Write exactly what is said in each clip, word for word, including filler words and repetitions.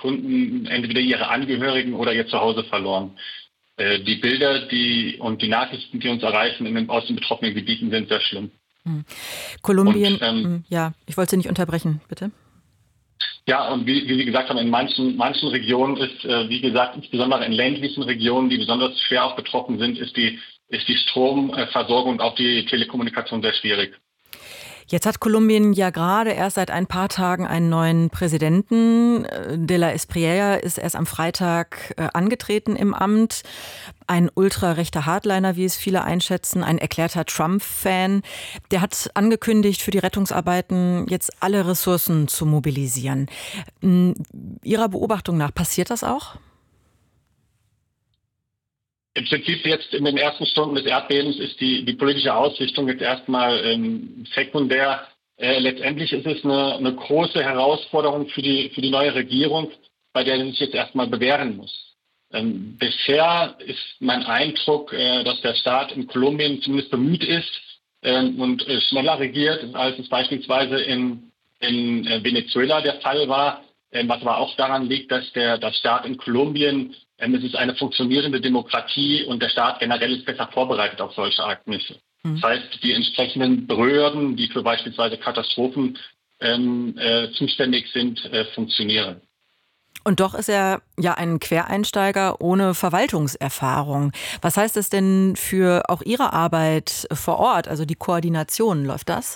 Sekunden entweder ihre Angehörigen oder ihr Zuhause verloren. Äh, die Bilder die und die Nachrichten, die uns erreichen in den, aus den betroffenen Gebieten, sind sehr schlimm. Hm. Kolumbien, Und ähm, hm, ja, ich wollte Sie nicht unterbrechen, bitte. ja, und wie, wie Sie gesagt haben, in manchen, manchen Regionen ist, äh, wie gesagt, insbesondere in ländlichen Regionen, die besonders schwer auch betroffen sind, ist die, ist die Stromversorgung und auch die Telekommunikation sehr schwierig. Jetzt hat Kolumbien ja gerade erst seit ein paar Tagen einen neuen Präsidenten. Äh, De la Espriella ist erst am Freitag äh, angetreten im Amt. Ein ultrarechter Hardliner, wie es viele einschätzen, ein erklärter Trump-Fan. Der hat angekündigt, für die Rettungsarbeiten jetzt alle Ressourcen zu mobilisieren. M, Ihrer Beobachtung nach, passiert das auch? Im Prinzip jetzt in den ersten Stunden des Erdbebens ist die, die politische Ausrichtung jetzt erstmal ähm, sekundär. Äh, letztendlich ist es eine, eine große Herausforderung für die, für die neue Regierung, bei der sie sich jetzt erstmal bewähren muss. Ähm, bisher ist mein Eindruck, äh, dass der Staat in Kolumbien zumindest bemüht ist ähm, und äh, schneller regiert, als es beispielsweise in, in äh, Venezuela der Fall war. Ähm, was aber auch daran liegt, dass der, der Staat in Kolumbien, ähm, es ist eine funktionierende Demokratie und der Staat generell ist besser vorbereitet auf solche Ereignisse. Hm. Das heißt, die entsprechenden Behörden, die für beispielsweise Katastrophen ähm, äh, zuständig sind, äh, funktionieren. Und doch ist er ja ein Quereinsteiger ohne Verwaltungserfahrung. Was heißt das denn für auch Ihre Arbeit vor Ort, also die Koordination? Läuft das?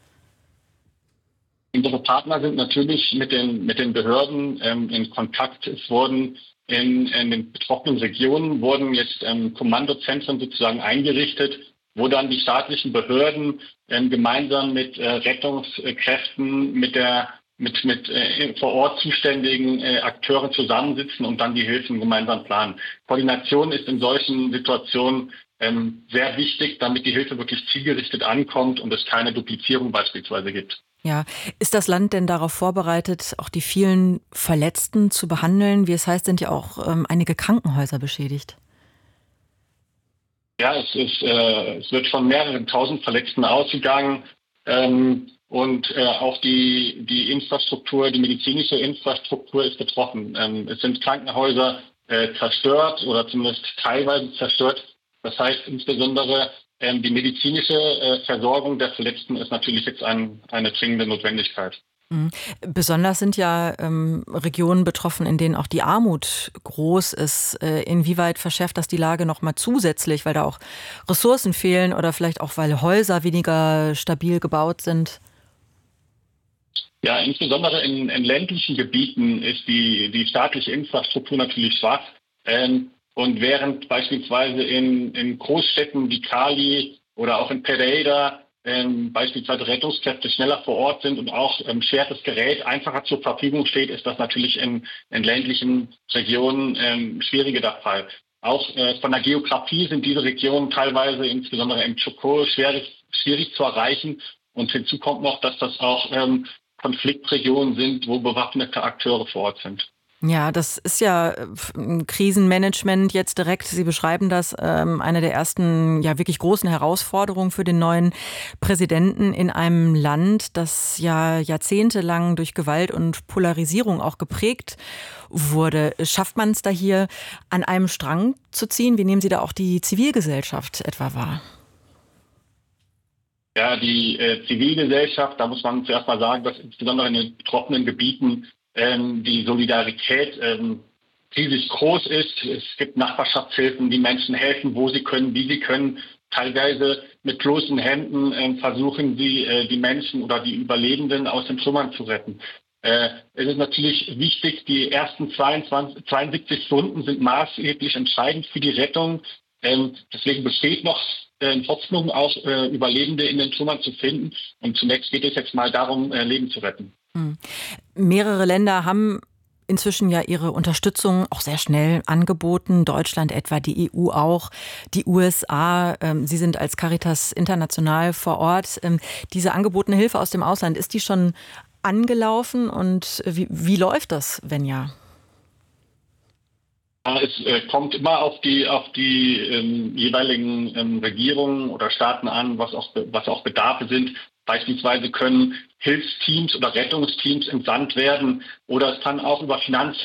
Unsere Partner sind natürlich mit den, mit den Behörden ähm, in Kontakt. Es wurden in, in den betroffenen Regionen wurden jetzt ähm, Kommandozentren sozusagen eingerichtet, wo dann die staatlichen Behörden ähm, gemeinsam mit äh, Rettungskräften, mit der mit, mit äh, vor Ort zuständigen äh, Akteuren zusammensitzen und dann die Hilfen gemeinsam planen. Koordination ist in solchen Situationen ähm, sehr wichtig, damit die Hilfe wirklich zielgerichtet ankommt und es keine Duplizierung beispielsweise gibt. Ja, ist das Land denn darauf vorbereitet, auch die vielen Verletzten zu behandeln? Wie es heißt, sind ja auch ähm, einige Krankenhäuser beschädigt. Ja, es, ist, äh, es wird von mehreren tausend Verletzten ausgegangen. Ähm, und äh, auch die, die Infrastruktur, die medizinische Infrastruktur ist betroffen. Ähm, es sind Krankenhäuser äh, zerstört oder zumindest teilweise zerstört. Das heißt insbesondere ähm, die medizinische äh, Versorgung der Verletzten ist natürlich jetzt ein, eine dringende Notwendigkeit. Mhm. Besonders sind ja ähm, Regionen betroffen, in denen auch die Armut groß ist. Äh, inwieweit verschärft das die Lage noch mal zusätzlich, weil da auch Ressourcen fehlen oder vielleicht auch, weil Häuser weniger stabil gebaut sind? Ja, insbesondere in, in ländlichen Gebieten ist die, die staatliche Infrastruktur natürlich schwach. Ähm, und während beispielsweise in, in Großstädten wie Cali oder auch in Pereira ähm, beispielsweise Rettungskräfte schneller vor Ort sind und auch ähm, schweres Gerät einfacher zur Verfügung steht, ist das natürlich in, in ländlichen Regionen ähm, schwieriger der Fall. Auch äh, von der Geografie sind diese Regionen teilweise, insbesondere im Chocó, schwierig, schwierig zu erreichen. Und hinzu kommt noch, dass das auch ähm, Konfliktregionen sind, wo bewaffnete Akteure vor Ort sind. Ja, das ist ja äh, ein Krisenmanagement jetzt direkt. Sie beschreiben das, ähm, eine der ersten ja wirklich großen Herausforderungen für den neuen Präsidenten in einem Land, das ja jahrzehntelang durch Gewalt und Polarisierung auch geprägt wurde. Schafft man es da hier an einem Strang zu ziehen? Wie nehmen Sie da auch die Zivilgesellschaft etwa wahr? Ja, die äh, Zivilgesellschaft, da muss man zuerst mal sagen, dass insbesondere in den betroffenen Gebieten ähm, die Solidarität ähm, riesig groß ist. Es gibt Nachbarschaftshilfen, die Menschen helfen, wo sie können, wie sie können. Teilweise mit bloßen Händen äh, versuchen sie, äh, die Menschen oder die Überlebenden aus den Trümmern zu retten. Äh, es ist natürlich wichtig, die ersten zweiundzwanzig, zweiundsiebzig Stunden sind maßgeblich entscheidend für die Rettung. Ähm, deswegen besteht noch äh, Hoffnung, auch äh, Überlebende in den Trümmern zu finden. Und zunächst geht es jetzt mal darum, äh, Leben zu retten. Hm. Mehrere Länder haben inzwischen ja ihre Unterstützung auch sehr schnell angeboten. Deutschland etwa, die E U auch, die U S A. Ähm, Sie sind als Caritas International vor Ort. Ähm, diese angebotene Hilfe aus dem Ausland, ist die schon angelaufen und wie, wie läuft das, wenn ja? Ja, es äh, kommt immer auf die auf die ähm, jeweiligen ähm, Regierungen oder Staaten an, was auch was auch Bedarfe sind. Beispielsweise können Hilfsteams oder Rettungsteams entsandt werden oder es kann auch über Finanzhilfen